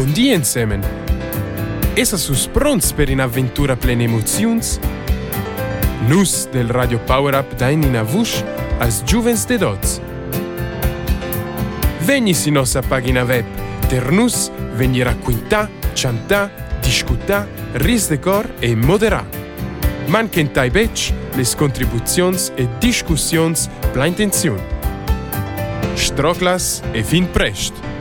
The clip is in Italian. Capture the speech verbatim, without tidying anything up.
Buon dia insieme! Essa sus pronts per un'avventura plena emozions? Nus del Radio Power Up dain in avush als giuvens de dots. Vegni si nostra pagina web, ter nus vegni racquintà, chantà, discutà, ris de cor e moderà. Manquentai bec les contribuzions e discussions pla intenziun. Stroclas e fin prest!